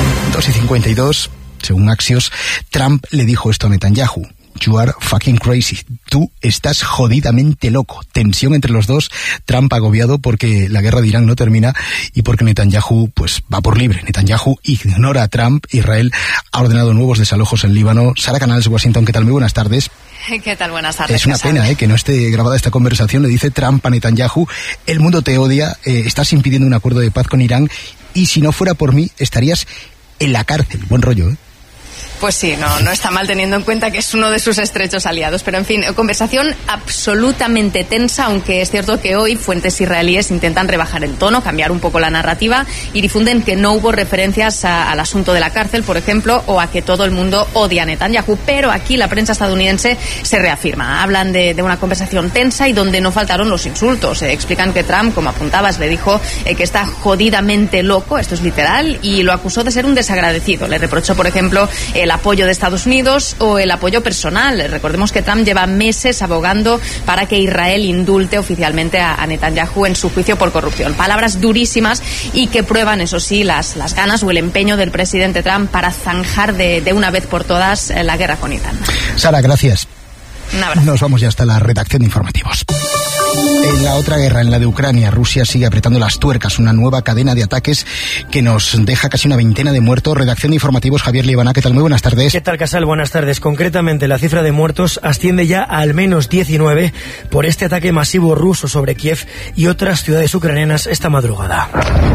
Speaker 10: 2:52, según Axios, Trump le dijo esto a Netanyahu: "You are fucking crazy". Tú estás jodidamente loco. Tensión entre los dos. Trump agobiado porque la guerra de Irán no termina y porque Netanyahu pues va por libre. Netanyahu ignora a Trump. Israel ha ordenado nuevos desalojos en Líbano. Sara Canals, Washington, ¿qué tal? Muy buenas tardes.
Speaker 14: ¿Qué tal? Buenas tardes.
Speaker 10: Es una pena que no esté grabada esta conversación. Le dice Trump a Netanyahu: el mundo te odia, estás impidiendo un acuerdo de paz con Irán y si no fuera por mí estarías en la cárcel. Buen rollo, ¿eh?
Speaker 14: Pues sí, no está mal teniendo en cuenta que es uno de sus estrechos aliados. Pero en fin, conversación absolutamente tensa, aunque es cierto que hoy fuentes israelíes intentan rebajar el tono, cambiar un poco la narrativa y difunden que no hubo referencias al asunto de la cárcel, por ejemplo, o a que todo el mundo odia a Netanyahu. Pero aquí la prensa estadounidense se reafirma. Hablan de una conversación tensa y donde no faltaron los insultos. Explican que Trump, como apuntabas, le dijo que está jodidamente loco, esto es literal, y lo acusó de ser un desagradecido. Le reprochó, por ejemplo, el apoyo de Estados Unidos o el apoyo personal. Recordemos que Trump lleva meses abogando para que Israel indulte oficialmente a Netanyahu en su juicio por corrupción. Palabras durísimas y que prueban, eso sí, las ganas o el empeño del presidente Trump para zanjar de una vez por todas la guerra con Irán.
Speaker 10: Sara, gracias.
Speaker 14: Un abrazo.
Speaker 10: Nos vamos ya hasta la redacción de informativos. En la otra guerra, en la de Ucrania, Rusia sigue apretando las tuercas, una nueva cadena de ataques que nos deja casi una veintena de muertos. Redacción de informativos, Javier Libana, ¿qué tal? Muy buenas tardes.
Speaker 15: ¿Qué tal, Casal? Buenas tardes. Concretamente, la cifra de muertos asciende ya a al menos 19 por este ataque masivo ruso sobre Kiev y otras ciudades ucranianas esta madrugada.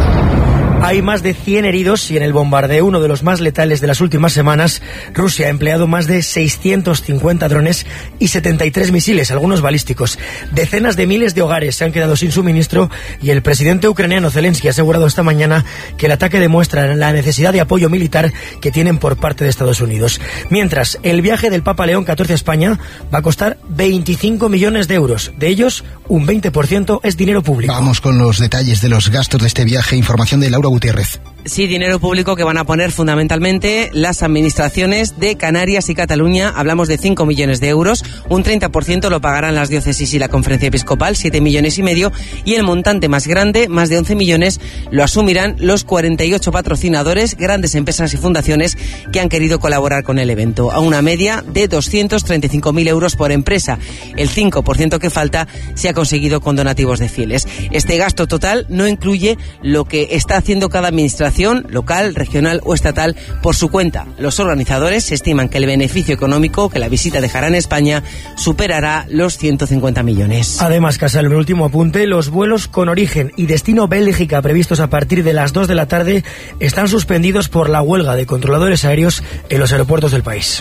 Speaker 15: Hay más de 100 heridos y en el bombardeo, uno de los más letales de las últimas semanas, Rusia ha empleado más de 650 drones y 73 misiles, algunos balísticos. Decenas de miles de hogares se han quedado sin suministro y el presidente ucraniano Zelensky ha asegurado esta mañana que el ataque demuestra la necesidad de apoyo militar que tienen por parte de Estados Unidos. Mientras, el viaje del Papa León XIV a España va a costar 25 millones de euros. De ellos, un 20% es dinero público.
Speaker 10: Vamos con los detalles de los gastos de este viaje. Información de Laura Gutiérrez.
Speaker 16: Sí, dinero público que van a poner fundamentalmente las administraciones de Canarias y Cataluña. Hablamos de 5 millones de euros. Un 30% lo pagarán las diócesis y la Conferencia Episcopal, 7,5 millones. Y el montante más grande, más de 11 millones, lo asumirán los 48 patrocinadores, grandes empresas y fundaciones que han querido colaborar con el evento, a una media de 235.000 euros por empresa. El 5% que falta se ha conseguido con donativos de fieles. Este gasto total no incluye lo que está haciendo cada administración nación, local, regional o estatal por su cuenta. Los organizadores estiman que el beneficio económico que la visita dejará en España superará los 150 millones.
Speaker 15: Además, Casal, un último apunte, los vuelos con origen y destino Bélgica previstos a partir de las 2 de la tarde están suspendidos por la huelga de controladores aéreos en los aeropuertos del país.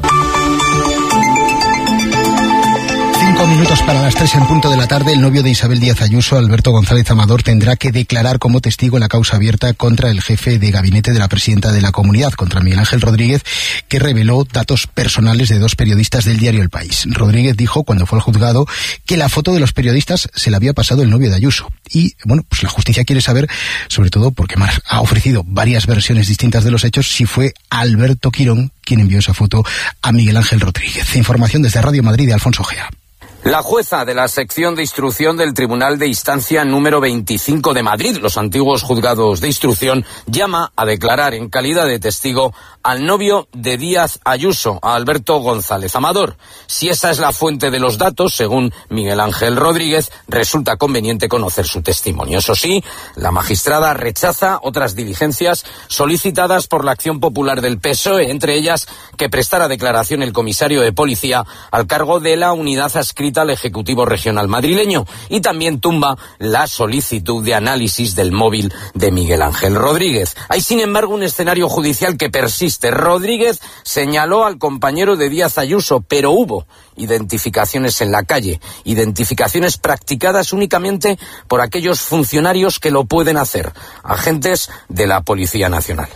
Speaker 10: 5 minutos para las 3 en punto de la tarde. El novio de Isabel Díaz Ayuso, Alberto González Amador, tendrá que declarar como testigo en la causa abierta contra el jefe de gabinete de la presidenta de la Comunidad, contra Miguel Ángel Rodríguez, que reveló datos personales de 2 periodistas del diario El País. Rodríguez dijo, cuando fue al juzgado, que la foto de los periodistas se la había pasado el novio de Ayuso. Y, bueno, pues la justicia quiere saber, sobre todo porque Mar ha ofrecido varias versiones distintas de los hechos, si fue Alberto Quirón quien envió esa foto a Miguel Ángel Rodríguez. Información desde Radio Madrid de Alfonso Gea.
Speaker 17: La jueza de la sección de instrucción del Tribunal de Instancia número 25 de Madrid, los antiguos juzgados de instrucción, llama a declarar en calidad de testigo al novio de Díaz Ayuso, a Alberto González Amador. Si esa es la fuente de los datos, según Miguel Ángel Rodríguez, resulta conveniente conocer su testimonio. Eso sí, la magistrada rechaza otras diligencias solicitadas por la Acción Popular del PSOE, entre ellas que prestara declaración el comisario de policía al cargo de la unidad adscrita al Ejecutivo Regional madrileño, y también tumba la solicitud de análisis del móvil de Miguel Ángel Rodríguez. Hay, sin embargo, un escenario judicial que persiste. Rodríguez señaló al compañero de Díaz Ayuso, pero hubo identificaciones en la calle, identificaciones practicadas únicamente por aquellos funcionarios que lo pueden hacer, agentes de la Policía Nacional.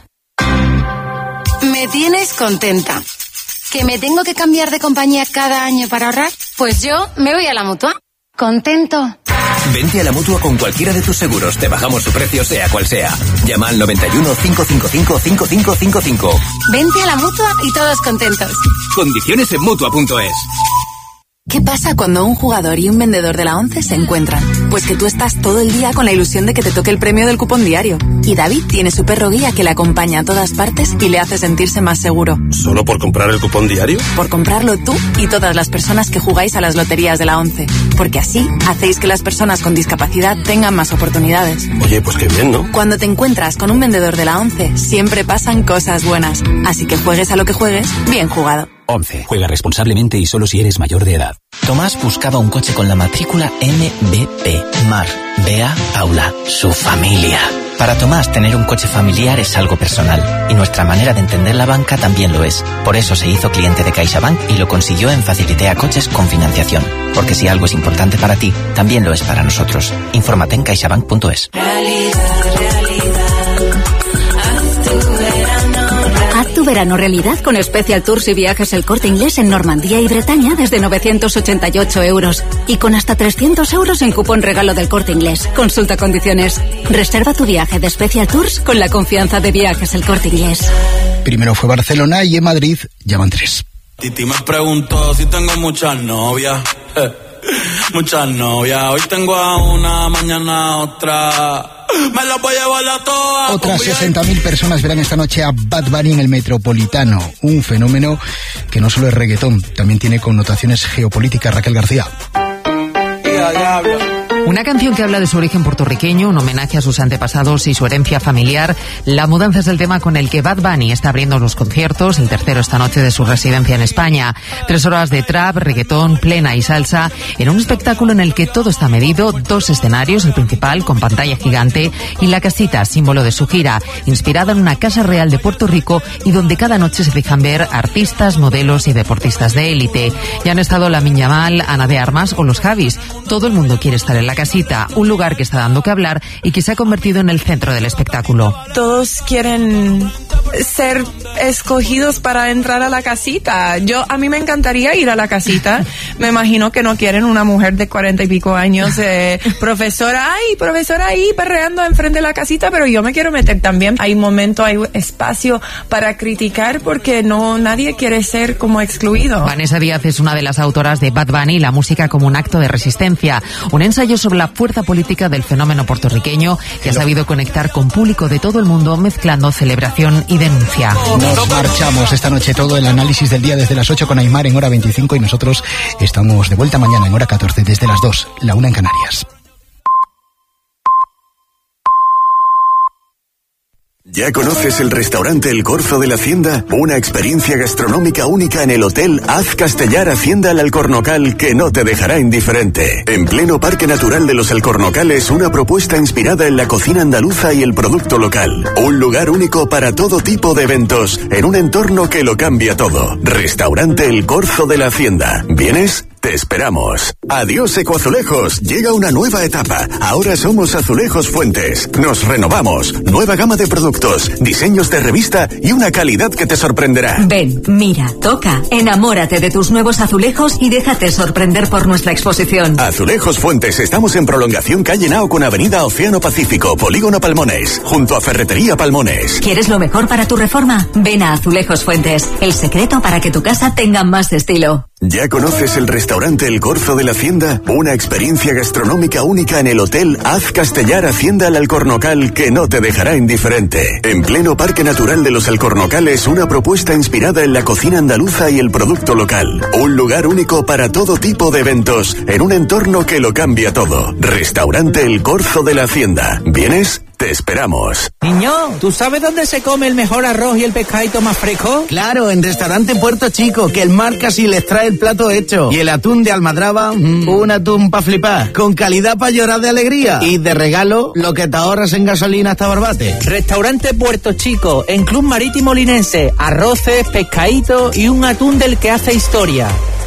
Speaker 19: Me tienes contenta. ¿Que me tengo que cambiar de compañía cada año para ahorrar? Pues yo me voy a la Mutua. ¿Contento?
Speaker 20: Vente a la Mutua con cualquiera de tus seguros. Te bajamos su precio, sea cual sea. Llama al 91 555 5555.
Speaker 19: Vente a la Mutua y todos contentos.
Speaker 20: Condiciones en Mutua.es.
Speaker 19: ¿Qué pasa cuando un jugador y un vendedor de la ONCE se encuentran? Pues que tú estás todo el día con la ilusión de que te toque el premio del cupón diario. Y David tiene su perro guía que le acompaña a todas partes y le hace sentirse más seguro.
Speaker 21: ¿Solo por comprar el cupón diario?
Speaker 19: Por comprarlo tú y todas las personas que jugáis a las loterías de la ONCE. Porque así hacéis que las personas con discapacidad tengan más oportunidades.
Speaker 21: Oye, pues qué bien, ¿no?
Speaker 19: Cuando te encuentras con un vendedor de la ONCE, siempre pasan cosas buenas. Así que juegues a lo que juegues, bien jugado.
Speaker 20: 11. Juega responsablemente y solo si eres mayor de edad.
Speaker 23: Tomás buscaba un coche con la matrícula MBP. Mar, Bea, Paula, su familia. Para Tomás, tener un coche familiar es algo personal. Y nuestra manera de entender la banca también lo es. Por eso se hizo cliente de CaixaBank y lo consiguió en Facilitea Coches con financiación. Porque si algo es importante para ti, también lo es para nosotros. Infórmate en caixabank.es.
Speaker 24: Haz tu verano realidad con Special Tours y Viajes El Corte Inglés en Normandía y Bretaña desde 988 euros. Y con hasta 300 euros en cupón regalo del Corte Inglés. Consulta condiciones. Reserva tu viaje de Special Tours con la confianza de Viajes El Corte Inglés.
Speaker 10: Primero fue Barcelona y en Madrid ya van 3.
Speaker 25: Titi me preguntó si tengo muchas novias. Muchas novias. Hoy tengo a una, mañana a otra. Me la voy a llevar a todas.
Speaker 10: Otras 60.000 personas verán esta noche a Bad Bunny en el Metropolitano. Un fenómeno que no solo es reggaetón, también tiene connotaciones geopolíticas. Raquel García.
Speaker 26: Una canción que habla de su origen puertorriqueño, un homenaje a sus antepasados y su herencia familiar. La mudanza es el tema con el que Bad Bunny está abriendo los conciertos, el tercero esta noche de su residencia en España. 3 horas de trap, reggaetón, plena y salsa, en un espectáculo en el que todo está medido, 2 escenarios, el principal con pantalla gigante y la casita, símbolo de su gira, inspirada en una casa real de Puerto Rico y donde cada noche se dejan ver artistas, modelos y deportistas de élite. Ya han estado Lamine Yamal, Ana de Armas o los Javis. Todo el mundo quiere estar en la casita, un lugar que está dando que hablar y que se ha convertido en el centro del espectáculo.
Speaker 29: Todos quieren ser escogidos para entrar a la casita. A mí me encantaría ir a la casita. Me imagino que no quieren una mujer de 40 y pico años, profesora ahí perreando enfrente de la casita, pero yo me quiero meter también. Hay momento, hay espacio para criticar porque nadie quiere ser como excluido.
Speaker 26: Vanessa Díaz es una de las autoras de Bad Bunny, la música como un acto de resistencia, un ensayo sobre la fuerza política del fenómeno puertorriqueño que ha sabido conectar con público de todo el mundo mezclando celebración y denuncia.
Speaker 10: Nos marchamos esta noche, todo el análisis del día desde las 8 con Aymar en hora 25 y nosotros estamos de vuelta mañana en hora 14 desde las 2, la 1 en Canarias.
Speaker 1: ¿Ya conoces el restaurante El Corzo de la Hacienda? Una experiencia gastronómica única en el Hotel Haz Castellar Hacienda El Alcornocal que no te dejará indiferente. En pleno Parque Natural de los Alcornocales, una propuesta inspirada en la cocina andaluza y el producto local. Un lugar único para todo tipo de eventos, en un entorno que lo cambia todo. Restaurante El Corzo de la Hacienda. ¿Vienes? Te esperamos. Adiós Ecoazulejos, llega una nueva etapa. Ahora somos Azulejos Fuentes. Nos renovamos. Nueva gama de productos, diseños de revista y una calidad que te sorprenderá.
Speaker 2: Ven, mira, toca, enamórate de tus nuevos azulejos y déjate sorprender por nuestra exposición.
Speaker 1: Azulejos Fuentes, estamos en prolongación calle Nao con avenida Océano Pacífico, Polígono Palmones, junto a Ferretería Palmones.
Speaker 2: ¿Quieres lo mejor para tu reforma? Ven a Azulejos Fuentes, el secreto para que tu casa tenga más estilo.
Speaker 1: ¿Ya conoces el restaurante El Corzo de la Hacienda? Una experiencia gastronómica única en el Hotel Haz Castellar Hacienda El Alcornocal que no te dejará indiferente. En pleno Parque Natural de los Alcornocales, una propuesta inspirada en la cocina andaluza y el producto local. Un lugar único para todo tipo de eventos, en un entorno que lo cambia todo. Restaurante El Corzo de la Hacienda. ¿Vienes? Te esperamos.
Speaker 3: Niño, ¿tú sabes dónde se come el mejor arroz y el pescadito más fresco?
Speaker 4: Claro, en Restaurante Puerto Chico, que el mar casi les trae el plato hecho. Y el atún de Almadraba, un atún pa' flipar. Con calidad pa' llorar de alegría. Y de regalo, lo que te ahorras en gasolina hasta Barbate.
Speaker 3: Restaurante Puerto Chico, en Club Marítimo Linense. Arroces, pescadito y un atún del que hace historia.